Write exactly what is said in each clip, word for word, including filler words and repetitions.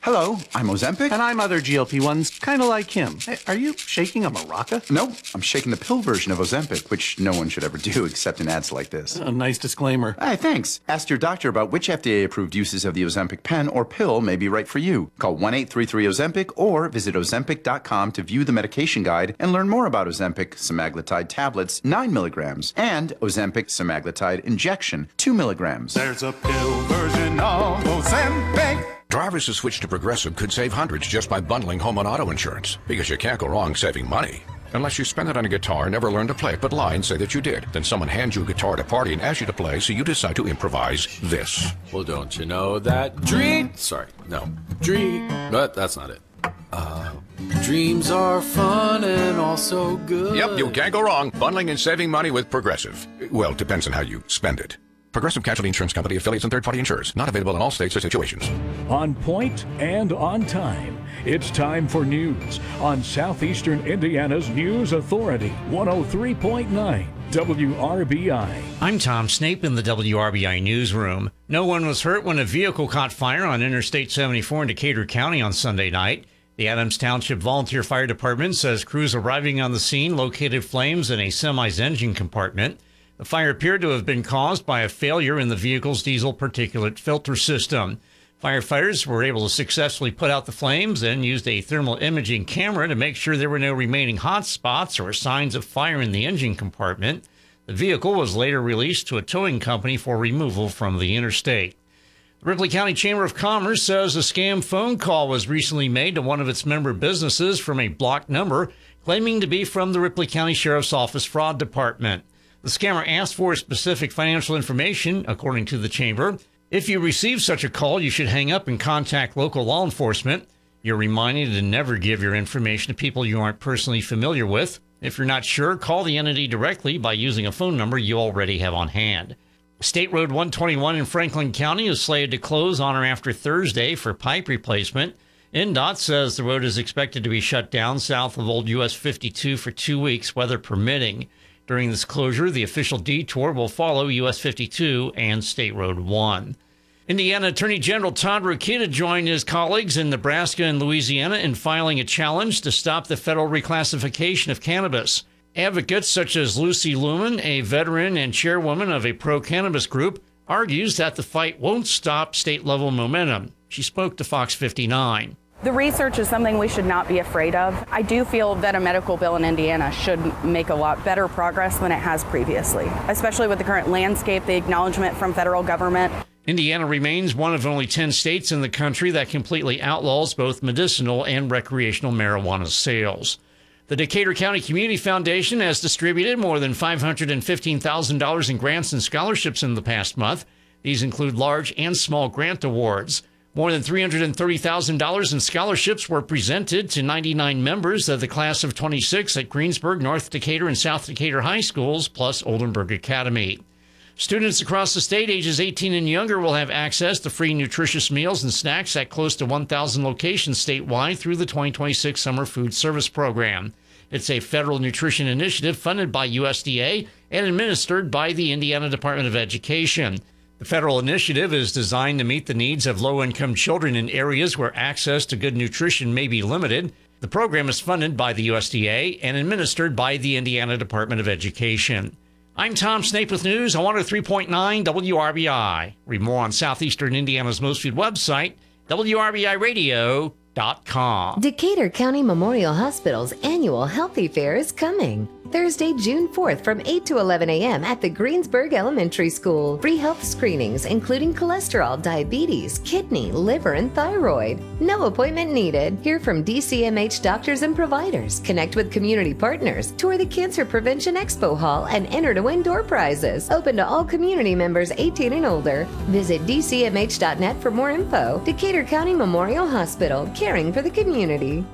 Hello, I'm Ozempic. And I'm other G L P ones, kind of like him. Hey, are you shaking a maraca? No, I'm shaking the pill version of Ozempic, which no one should ever do except in ads like this. A nice disclaimer. Hey, thanks. Ask your doctor about which F D A-approved uses of the Ozempic pen or pill may be right for you. Call one eight three three Ozempic or visit ozempic dot com to view the medication guide and learn more about Ozempic semaglutide tablets, nine milligrams, and Ozempic semaglutide injection, two milligrams. There's a pill version of Ozempic. Drivers who switch to Progressive could save hundreds just by bundling home and auto insurance, because you can't go wrong saving money. Unless you spend it on a guitar, never learn to play it, but lie and say that you did. Then someone hands you a guitar at a party and asks you to play, so you decide to improvise this. Well, don't you know that dream... Sorry, no. Dream... But that's not it. Uh, dreams are fun and also good. Yep, you can't go wrong. Bundling and saving money with Progressive. Well, depends on how you spend it. Progressive Casualty Insurance Company, affiliates, and third-party insurers. Not available in all states or situations. On point and on time. It's time for news on Southeastern Indiana's News Authority, one oh three point nine W R B I. I'm Tom Snape in the W R B I newsroom. No one was hurt when a vehicle caught fire on Interstate seventy-four in Decatur County on Sunday night. The Adams Township Volunteer Fire Department says crews arriving on the scene located flames in a semi's engine compartment. The fire appeared to have been caused by a failure in the vehicle's diesel particulate filter system. Firefighters were able to successfully put out the flames and used a thermal imaging camera to make sure there were no remaining hot spots or signs of fire in the engine compartment. The vehicle was later released to a towing company for removal from the interstate. The Ripley County Chamber of Commerce says a scam phone call was recently made to one of its member businesses from a blocked number, claiming to be from the Ripley County Sheriff's Office Fraud Department. The scammer asked for specific financial information, according to the chamber. If you receive such a call, you should hang up and contact local law enforcement. You're reminded to never give your information to people you aren't personally familiar with. If you're not sure, call the entity directly by using a phone number you already have on hand. State Road one twenty-one in Franklin County is slated to close on or after Thursday for pipe replacement. N D O T says the road is expected to be shut down south of Old U S fifty-two for two weeks, weather permitting. During this closure, the official detour will follow U S fifty-two and State Road one. Indiana Attorney General Todd Rokita joined his colleagues in Nebraska and Louisiana in filing a challenge to stop the federal reclassification of cannabis. Advocates such as Lucy Lumen, a veteran and chairwoman of a pro-cannabis group, argues that the fight won't stop state-level momentum. She spoke to Fox fifty-nine. The research is something we should not be afraid of. I do feel that a medical bill in Indiana should make a lot better progress than it has previously, especially with the current landscape, the acknowledgement from federal government. Indiana remains one of only ten states in the country that completely outlaws both medicinal and recreational marijuana sales. The Decatur County Community Foundation has distributed more than five hundred fifteen thousand dollars in grants and scholarships in the past month. These include large and small grant awards. More than three hundred thirty thousand dollars in scholarships were presented to ninety-nine members of the class of twenty-six at Greensburg, North Decatur, and South Decatur high schools, plus Oldenburg Academy. Students across the state ages eighteen and younger will have access to free nutritious meals and snacks at close to one thousand locations statewide through the twenty twenty-six Summer Food Service Program. It's a federal nutrition initiative funded by U S D A and administered by the Indiana Department of Education. The federal initiative is designed to meet the needs of low-income children in areas where access to good nutrition may be limited. The program is funded by the U S D A and administered by the Indiana Department of Education. I'm Tom Snape with news on one oh three point nine W R B I. Read more on Southeastern Indiana's most viewed website, W R B I radio dot com. Decatur County Memorial Hospital's annual Healthy Fair is coming. Thursday, June fourth from eight to eleven a.m. at the Greensburg Elementary School. Free health screenings including cholesterol, diabetes, kidney, liver, and thyroid. No appointment needed. Hear from D C M H doctors and providers. Connect with community partners. Tour the Cancer Prevention Expo Hall and enter to win door prizes. Open to all community members eighteen and older. Visit D C M H dot net for more info. Decatur County Memorial Hospital, caring for the community.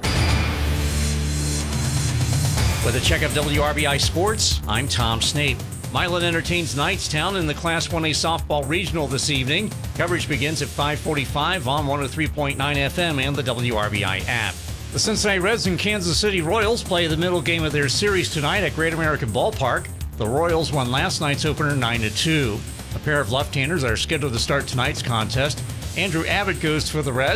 With a check of W R B I Sports, I'm Tom Snape. Milan entertains Knightstown in the Class one A Softball Regional this evening. Coverage begins at five forty-five on one oh three point nine F M and the W R B I app. The Cincinnati Reds and Kansas City Royals play the middle game of their series tonight at Great American Ballpark. The Royals won last night's opener nine to two. A pair of left-handers are scheduled to start tonight's contest. Andrew Abbott goes for the Reds.